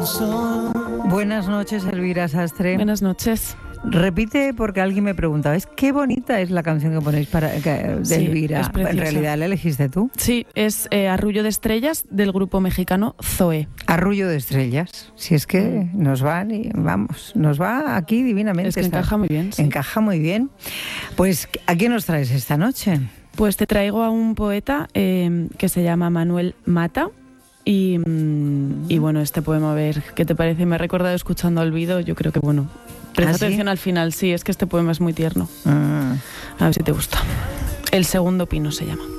Buenas noches, Elvira Sastre. Buenas noches. Repite, porque alguien me preguntaba, qué bonita es la canción que ponéis de Elvira. En realidad la elegiste tú. Sí, es Arrullo de Estrellas del grupo mexicano Zoé. Arrullo de Estrellas. Si es que nos va aquí divinamente. Es que encaja muy bien. Sí. Encaja muy bien. Pues, ¿a quién nos traes esta noche? Pues te traigo a un poeta que se llama Manuel Mata. Y bueno, este poema, a ver qué te parece. Me he recordado escuchando Olvido. Yo creo que, bueno, presta atención al final. Sí, es que este poema es muy tierno. A ver si te gusta. El segundo pino se llama.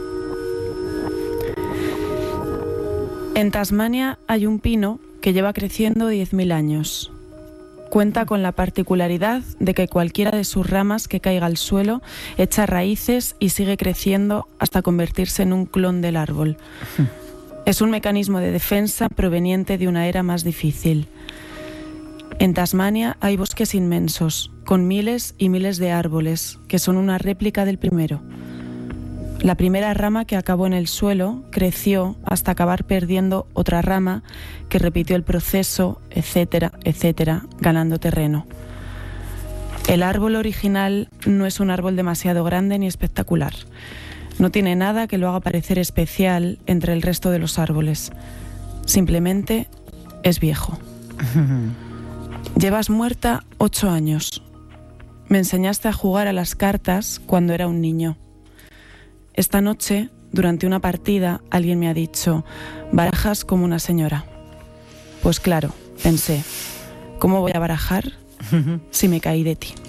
En Tasmania hay un pino que lleva creciendo 10.000 años. Cuenta con la particularidad de que cualquiera de sus ramas que caiga al suelo echa raíces y sigue creciendo hasta convertirse en un clon del árbol. Es un mecanismo de defensa proveniente de una era más difícil. En Tasmania hay bosques inmensos, con miles y miles de árboles, que son una réplica del primero. La primera rama que acabó en el suelo creció hasta acabar perdiendo otra rama que repitió el proceso, etcétera, etcétera, ganando terreno. El árbol original no es un árbol demasiado grande ni espectacular. No tiene nada que lo haga parecer especial entre el resto de los árboles. Simplemente es viejo. Llevas muerta 8 años. Me enseñaste a jugar a las cartas cuando era un niño. Esta noche, durante una partida, alguien me ha dicho: barajas como una señora. Pues claro, pensé, ¿cómo voy a barajar si me caí de ti?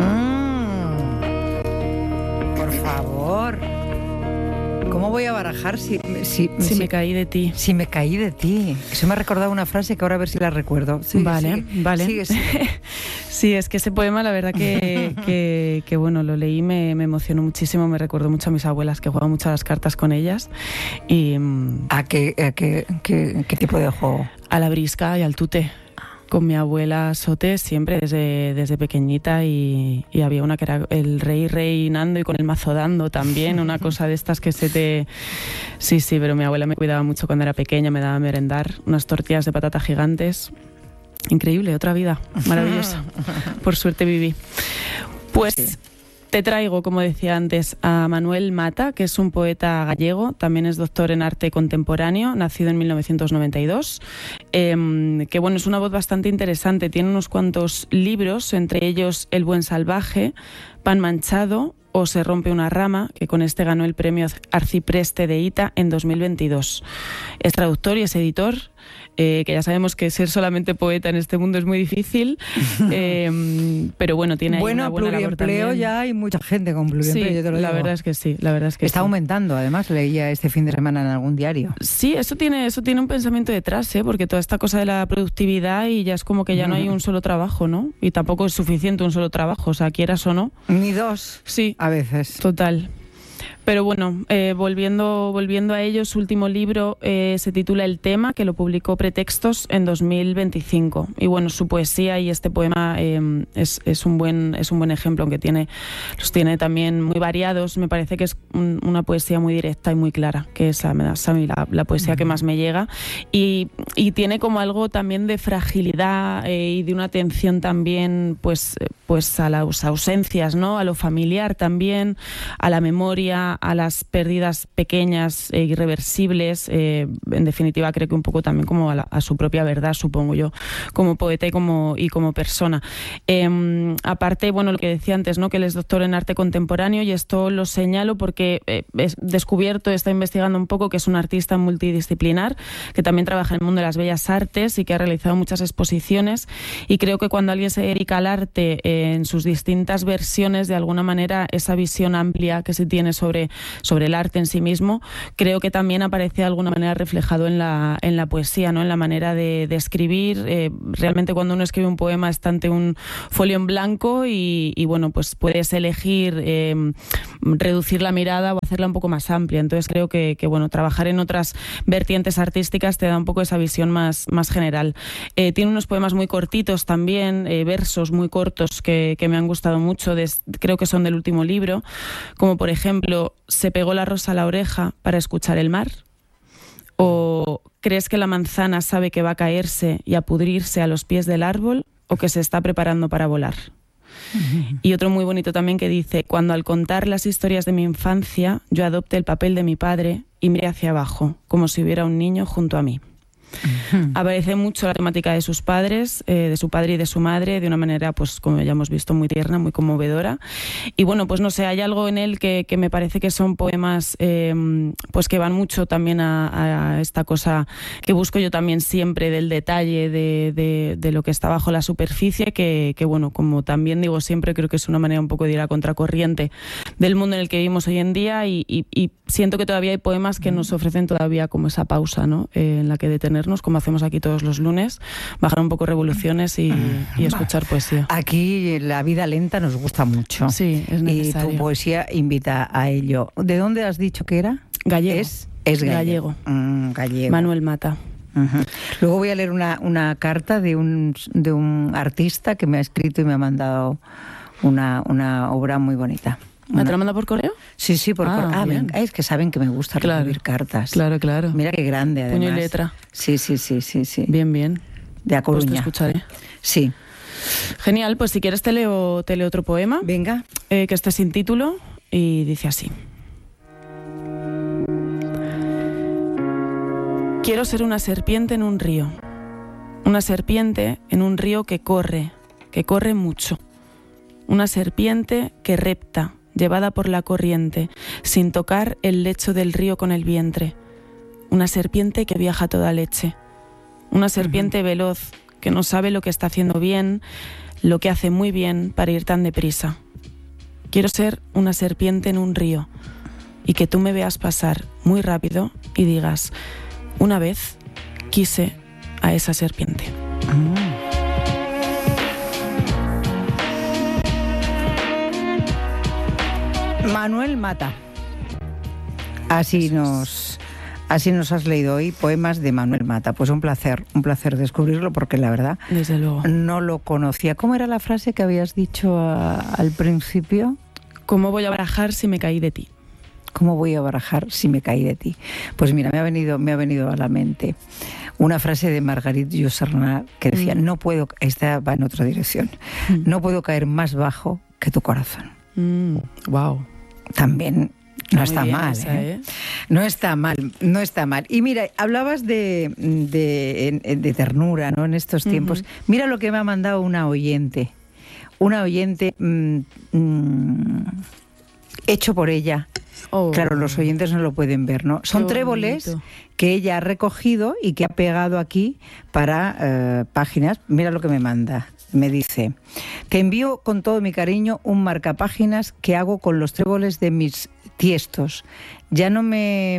Por favor. ¿Cómo voy a barajar si me caí de ti? Si me caí de ti. Eso me ha recordado una frase que ahora a ver si la recuerdo. Vale. Sigue. Sí, es que ese poema, la verdad que bueno, lo leí, me emocionó muchísimo, me recordó mucho a mis abuelas, que jugaban mucho a las cartas con ellas. Y ¿A qué tipo de juego? A la brisca y al tute. Con mi abuela Sote siempre desde pequeñita, y había una que era el rey reinando y con el mazo dando también, una cosa de estas que se te... Sí, pero mi abuela me cuidaba mucho cuando era pequeña, me daba a merendar unas tortillas de patata gigantes. Increíble, otra vida, maravillosa. Por suerte viví. Pues... Sí. Te traigo, como decía antes, a Manuel Mata, que es un poeta gallego, también es doctor en arte contemporáneo, nacido en 1992, que bueno, es una voz bastante interesante, tiene unos cuantos libros, entre ellos El buen salvaje, Pan manchado o Se rompe una rama, que con este ganó el premio Arcipreste de Ita en 2022. Es traductor y es editor. Que ya sabemos que ser solamente poeta en este mundo es muy difícil, pero bueno, tiene ahí una buena labor también. Pluriempleo, ya hay mucha gente con pluriempleo, sí, yo te lo digo. La verdad es que sí. Está aumentando, además, leía este fin de semana en algún diario. Sí, eso tiene un pensamiento detrás, porque toda esta cosa de la productividad, y ya es como que ya no hay un solo trabajo, ¿no? Y tampoco es suficiente un solo trabajo, o sea, quieras o no. Ni dos. Sí. A veces. Total. Pero bueno, volviendo a ello, su último libro se titula El tema, que lo publicó Pretextos en 2025. Y bueno, su poesía y este poema es un buen ejemplo, aunque los tiene también muy variados. Me parece que es una poesía muy directa y muy clara, que es a mí la poesía que más me llega. Y tiene como algo también de fragilidad y de una atención también pues a las ausencias, ¿no? A lo familiar también, a la memoria, a las pérdidas pequeñas e irreversibles, en definitiva creo que un poco también como a su propia verdad, supongo yo, como poeta y como persona. Aparte, bueno, lo que decía antes, ¿no? Que él es doctor en arte contemporáneo, y esto lo señalo porque he está investigando un poco, que es un artista multidisciplinar, que también trabaja en el mundo de las bellas artes y que ha realizado muchas exposiciones, y creo que cuando alguien se dedica al arte en sus distintas versiones, de alguna manera esa visión amplia que se tiene sobre el arte en sí mismo, creo que también aparece de alguna manera reflejado en la poesía, ¿no? En la manera de escribir. Realmente cuando uno escribe un poema está ante un folio en blanco y bueno, pues puedes elegir reducir la mirada o hacerla un poco más amplia. Entonces creo que bueno, trabajar en otras vertientes artísticas te da un poco esa visión más general. Tiene unos poemas muy cortitos también, versos muy cortos que me han gustado mucho, creo que son del último libro, como por ejemplo Se pegó la rosa a la oreja para escuchar el mar, ¿O crees que la manzana sabe que va a caerse y a pudrirse a los pies del árbol o que se está preparando para volar? Y otro muy bonito también que dice: cuando al contar las historias de mi infancia yo adopté el papel de mi padre y miré hacia abajo, como si hubiera un niño junto a mí. Aparece mucho la temática de sus padres, de su padre y de su madre, de una manera, pues como ya hemos visto, muy tierna, muy conmovedora. Y bueno, pues no sé, hay algo en él que me parece que son poemas pues que van mucho también a esta cosa que busco yo también siempre, del detalle, de lo que está bajo la superficie, que bueno, como también digo siempre, creo que es una manera un poco de ir a contracorriente del mundo en el que vivimos hoy en día, y siento que todavía hay poemas que nos ofrecen todavía como esa pausa, ¿no? En la que detenernos, como hacemos aquí todos los lunes, bajar un poco revoluciones y escuchar poesía. Aquí la vida lenta nos gusta mucho. Sí, es necesario. Y tu poesía invita a ello. ¿De dónde has dicho que era? Gallego. Es gallego. Gallego. Manuel Mata. Uh-huh. Luego voy a leer una carta de un artista que me ha escrito y me ha mandado una obra muy bonita. ¿Me te la manda por correo? Sí, por correo. Venga, es que saben que me gusta recibir cartas. Claro. Mira qué grande, además. Puño y letra. Sí. Bien. De A Coruña. Pues te escucharé. Sí. Genial, pues si quieres te leo otro poema. Venga. Que está sin título y dice así. Quiero ser una serpiente en un río. Una serpiente en un río que corre mucho. Una serpiente que repta, llevada por la corriente, sin tocar el lecho del río con el vientre. Una serpiente que viaja a toda leche. Una serpiente veloz, que no sabe lo que está haciendo bien, lo que hace muy bien para ir tan deprisa. Quiero ser una serpiente en un río y que tú me veas pasar muy rápido y digas: una vez quise a esa serpiente. Manuel Mata. Así nos has leído hoy poemas de Manuel Mata. Pues un placer descubrirlo, porque la verdad, desde luego, no lo conocía. ¿Cómo era la frase que habías dicho al principio? ¿Cómo voy a barajar si me caí de ti? ¿Cómo voy a barajar si me caí de ti? Pues mira, me ha venido a la mente una frase de Marguerite Yourcenar que decía: no puedo, esta va en otra dirección, no puedo caer más bajo que tu corazón. Wow. También no está mal, esa, ¿eh? No está mal. Y mira, hablabas de ternura, ¿no? En estos tiempos. Mira lo que me ha mandado una oyente. Hecho por ella. Claro, los oyentes no lo pueden ver, ¿no? Son tréboles que ella ha recogido y que ha pegado aquí para páginas. Mira lo que me manda. Me dice: te envío con todo mi cariño un marcapáginas que hago con los tréboles de mis tiestos. Ya no me...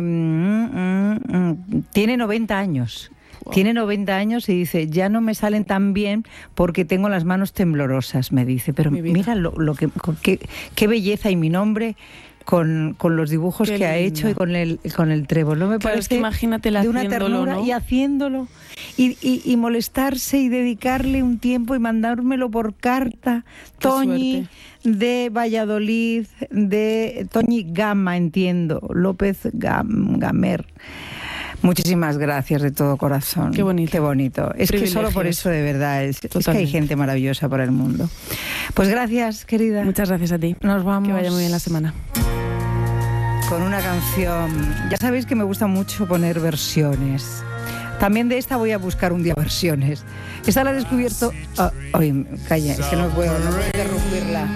Tiene 90 años. Wow. Tiene 90 años y dice: ya no me salen tan bien porque tengo las manos temblorosas, me dice. Pero mira qué belleza, y mi nombre con los dibujos que ha hecho y con el trébol. ¿No me parece? Es que imagínate de una ternura, ¿no? Y haciéndolo y molestarse y dedicarle un tiempo y mandármelo por carta. Qué Toñi suerte. De Valladolid, de Toñi Gama, entiendo, López Gamer. Muchísimas gracias de todo corazón. Qué bonito. Qué bonito. Es que solo por eso, de verdad, es que hay gente maravillosa por el mundo. Pues gracias, querida. Muchas gracias a ti. Nos vamos. Que vaya muy bien la semana. Con una canción. Ya sabéis que me gusta mucho poner versiones. También de esta voy a buscar un día versiones. Esta la he descubierto... Oye, calla, es que no puedo interrumpirla.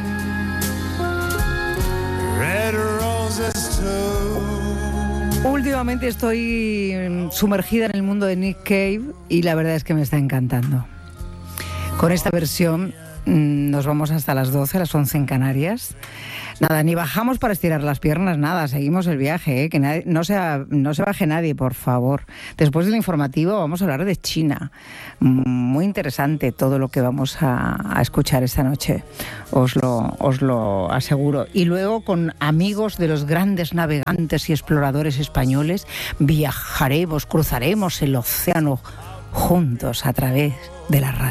Red roses too. Últimamente estoy sumergida en el mundo de Nick Cave y la verdad es que me está encantando. Con esta versión nos vamos hasta las 12, las 11 en Canarias. Nada, ni bajamos para estirar las piernas, nada, seguimos el viaje, que nadie, no se baje nadie, por favor. Después del informativo vamos a hablar de China. Muy interesante todo lo que vamos a escuchar esta noche, os lo aseguro. Y luego, con amigos de los grandes navegantes y exploradores españoles, cruzaremos el océano juntos a través de la radio.